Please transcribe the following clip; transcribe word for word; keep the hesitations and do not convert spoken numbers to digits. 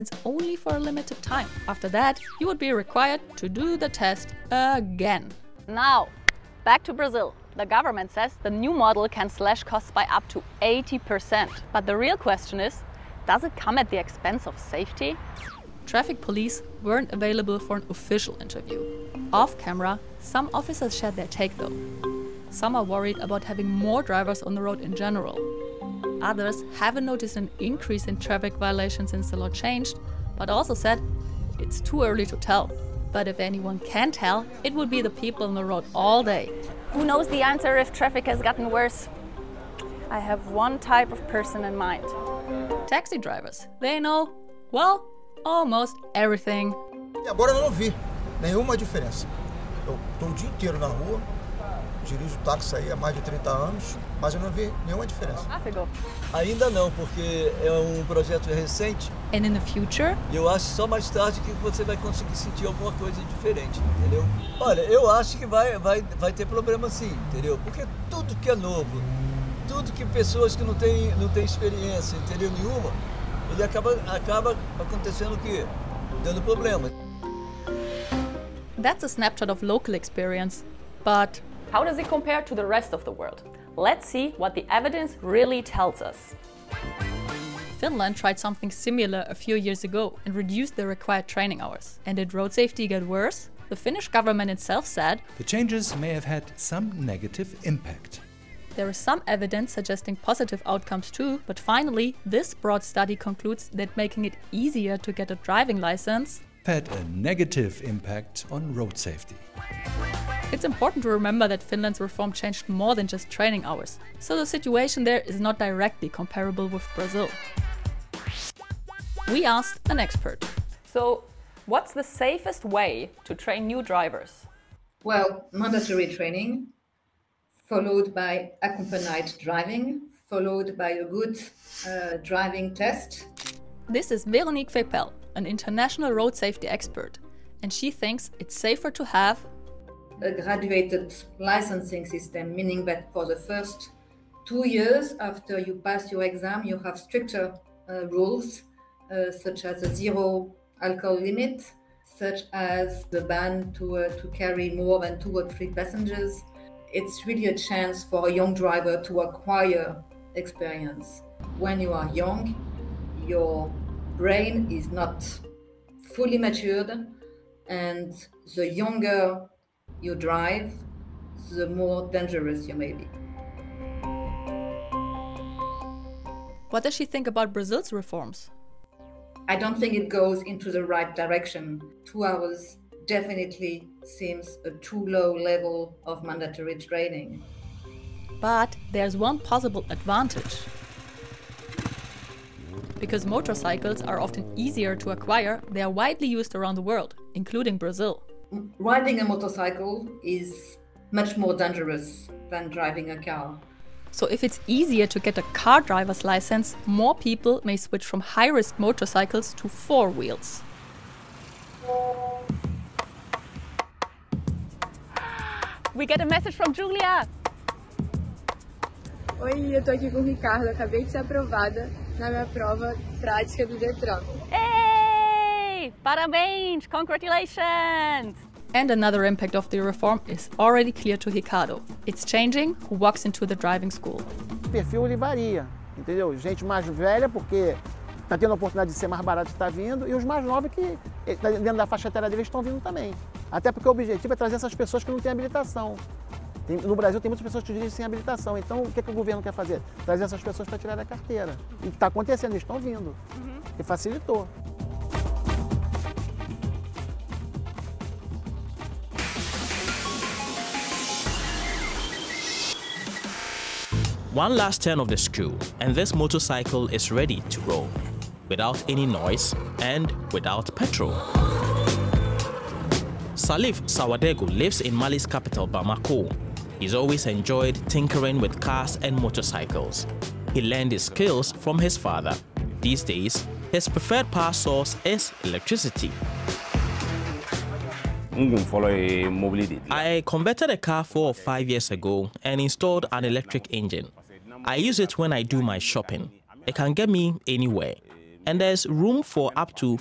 It's only for a limited time. After that, you would be required to do the test again. Now, back to Brazil. The government says the new model can slash costs by up to eighty percent. But the real question is, does it come at the expense of safety? Traffic police weren't available for an official interview. Off camera, some officers shared their take though. Some are worried about having more drivers on the road in general. Others haven't noticed an increase in traffic violations since the law changed, but also said it's too early to tell. But if anyone can tell, it would be the people on the road all day. Who knows the answer if traffic has gotten worse? I have one type of person in mind. Taxi drivers. They know, well, almost everything. E agora eu não vi nenhuma diferença. Eu estou o dia inteiro na rua, dirijo táxi aí há mais de trinta anos, mas eu não vi nenhuma diferença. Tráfego. Ainda não, porque é um projeto recente. And in the future? E eu acho só mais tarde que você vai conseguir sentir alguma coisa diferente, entendeu? Olha, eu acho que vai, vai, vai ter problema sim, entendeu? Porque tudo que é novo, tudo que pessoas que não têm, não têm experiência, entendeu, nenhuma, ele acaba, acaba acontecendo o quê? Dando problema. That's a snapshot of local experience, but how does it compare to the rest of the world? Let's see what the evidence really tells us. Finland tried something similar a few years ago and reduced the required training hours. And did road safety get worse? The Finnish government itself said the changes may have had some negative impact. There is some evidence suggesting positive outcomes too, but finally, this broad study concludes that making it easier to get a driving license had a negative impact on road safety. It's important to remember that Finland's reform changed more than just training hours, so the situation there is not directly comparable with Brazil. We asked an expert. So, what's the safest way to train new drivers? Well, mandatory training, followed by accompanied driving, followed by a good uh, driving test. This is Veronique Vepel, an international road safety expert, and she thinks it's safer to have a graduated licensing system, meaning that for the first two years after you pass your exam, you have stricter uh, rules, uh, such as a zero alcohol limit, such as the ban to, uh, to carry more than two or three passengers. It's really a chance for a young driver to acquire experience. When you are young, your brain is not fully matured, and the younger you drive, the more dangerous you may be. What does she think about Brazil's reforms? I don't think it goes into the right direction. Two hours definitely seems a too low level of mandatory training. But there's one possible advantage. Because motorcycles are often easier to acquire, they are widely used around the world, including Brazil. Riding a motorcycle is much more dangerous than driving a car. So if it's easier to get a car driver's license, more people may switch from high-risk motorcycles to four wheels. We get a message from Julia! Oi, eu tô aqui com o Ricardo, acabei de ser aprovada na minha prova prática do Detran. Hey! Parabéns! Congratulations! And another impact of the reform is already clear to Ricardo. It's changing who walks into the driving school. O perfil ele varia, entendeu? Gente mais velha porque está tendo a oportunidade de ser mais barato e está vindo, e os mais novos que dentro da faixa etária deles estão vindo também. Até porque o objetivo é trazer essas pessoas que não têm habilitação. Tem, no Brasil tem muitas pessoas que dirigem sem habilitação, então o que, que o governo quer fazer? Trazer essas pessoas para tirar da carteira. E está acontecendo, eles estão vindo. Uhum. E facilitou. One last turn of the screw, and this motorcycle is ready to roll, without any noise and without petrol. Salif Sawadego lives in Mali's capital, Bamako. He's always enjoyed tinkering with cars and motorcycles. He learned his skills from his father. These days, his preferred power source is electricity. I converted a car four or five years ago and installed an electric engine. I use it when I do my shopping. It can get me anywhere. and there's room for up to